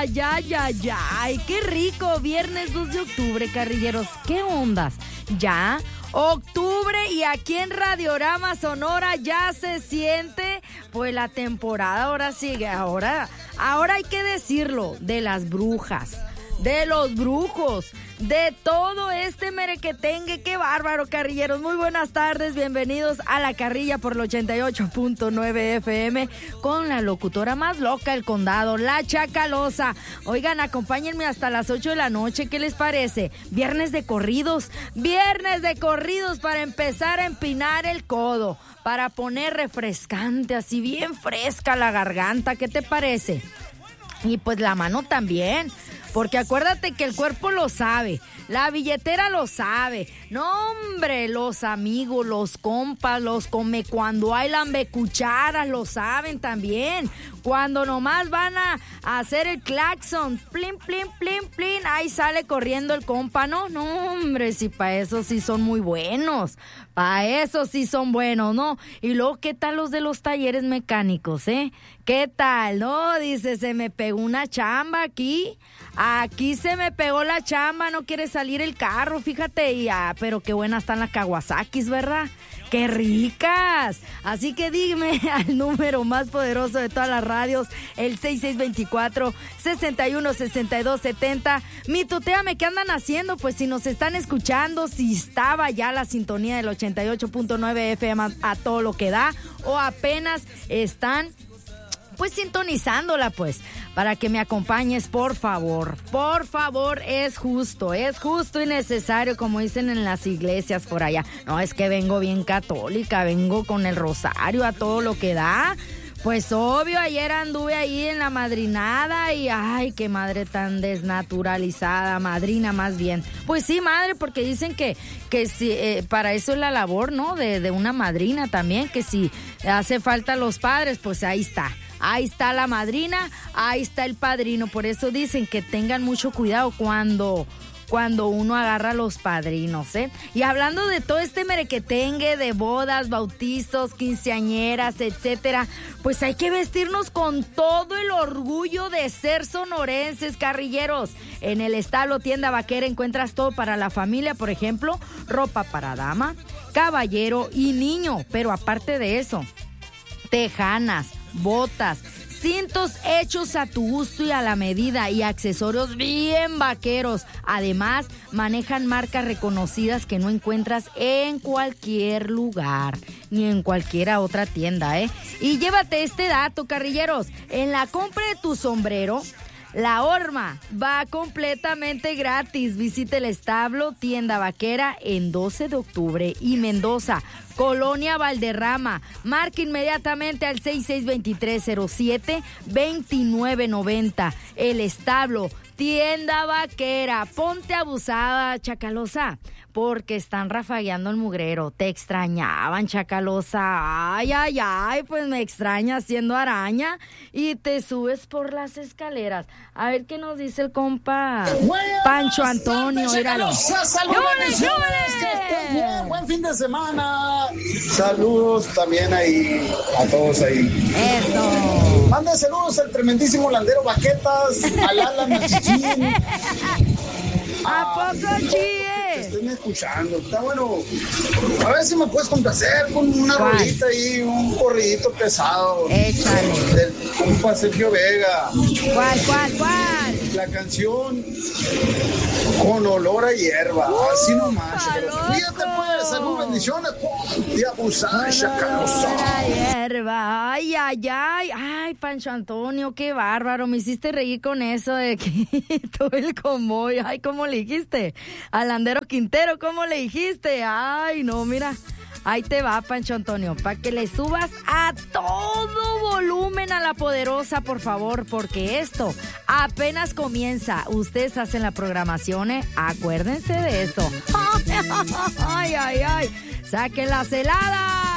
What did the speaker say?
ay, ay, ay, ay, qué rico, viernes 2 de octubre, carrilleros, ¿qué ondas? ¿Ya? Octubre y aquí en Radiorama Sonora ya se siente pues la temporada, ahora sigue, ahora hay que decirlo, de las brujas, de los brujos, de todo este merequetengue. Qué bárbaro, carrilleros. Muy buenas tardes, bienvenidos a La Carrilla por el 88.9 FM con la locutora más loca del condado, la Chacalosa. Oigan, acompáñenme hasta las 8 de la noche, ¿qué les parece? Viernes de corridos para empezar a empinar el codo, para poner refrescante, así bien fresca la garganta, ¿qué te parece? Y pues la mano también, porque acuérdate que el cuerpo lo sabe, la billetera lo sabe. No, hombre, los amigos, los compas, los come cuando hay lambecucharas, lo saben también. Cuando nomás van a hacer el claxon, plin, plin, plin, plin, ahí sale corriendo el compa, ¿no? No, hombre, si para eso sí son muy buenos, para eso sí son buenos, ¿no? Y luego, ¿qué tal los de los talleres mecánicos, ¿Qué tal? No, dice, se me pegó una chamba aquí se me pegó la chamba, no quiere salir el carro, fíjate, y pero qué buenas están las Kawasakis, ¿verdad? ¡Qué ricas! Así que dime al número más poderoso de todas las radios, el 6624-616270. Mituteame, ¿qué andan haciendo? Pues si nos están escuchando, si estaba ya la sintonía del 88.9 FM a todo lo que da, o apenas están pues sintonizándola, pues, para que me acompañes, por favor, es justo y necesario, como dicen en las iglesias por allá. No, es que vengo bien católica, vengo con el rosario a todo lo que da. Pues obvio, ayer anduve ahí en la madrinada y ay, qué madre tan desnaturalizada, madrina más bien. Pues sí, madre, porque dicen que si, para eso es la labor, ¿no? De una madrina también, que si hace falta los padres, pues ahí está. Ahí está la madrina, ahí está el padrino. Por eso dicen que tengan mucho cuidado cuando uno agarra a los padrinos, Y hablando de todo este merequetengue de bodas, bautizos, quinceañeras, etcétera, pues hay que vestirnos con todo el orgullo de ser sonorenses, carrilleros. En el establo Tienda Vaquera encuentras todo para la familia, por ejemplo, ropa para dama, caballero y niño. Pero aparte de eso, tejanas, botas, cintos hechos a tu gusto y a la medida y accesorios bien vaqueros. Además, manejan marcas reconocidas que no encuentras en cualquier lugar, ni en cualquiera otra tienda, Y llévate este dato, carrilleros. En la compra de tu sombrero, la horma va completamente gratis. Visita el establo Tienda Vaquera en 12 de octubre y Mendoza, Colonia Valderrama. Marca inmediatamente al 662307-2990. El establo Tienda Vaquera. Ponte abusada, Chacalosa, porque están rafagueando el mugrero. Te extrañaban, Chacalosa. Ay, ay, ay, pues me extraña siendo araña. Y te subes por las escaleras. A ver qué nos dice el compa Pancho Antonio, míralo. ¡Saludos! Que estés bien, buen fin de semana. Saludos también ahí a todos ahí. Eso. Mande saludos al tremendísimo Landero Baquetas, al Alan Machichín. ¿A poco, chie? Estoy escuchando, está bueno. A ver si me puedes complacer con una rolita ahí, un corridito pesado. Échale. Del compa Sergio Vega. ¿Cuál? La canción Con Olor a Hierba. Así nomás. Fíjate, pues, salud, bendiciones. Y abusar, Chacalosa. Hierba. Ay, ay, ay. Ay, Pancho Antonio, qué bárbaro. Me hiciste reír con eso de que todo el convoy. Ay, ¿cómo le dijiste? Al Landero Quintero, ¿cómo le dijiste? Ay, no, mira. Ahí te va, Pancho Antonio, para que le subas a todo volumen a la poderosa, por favor, porque esto apenas comienza. Ustedes hacen la programación, acuérdense de eso. Ay, ay, ay. ¡Saquen las heladas!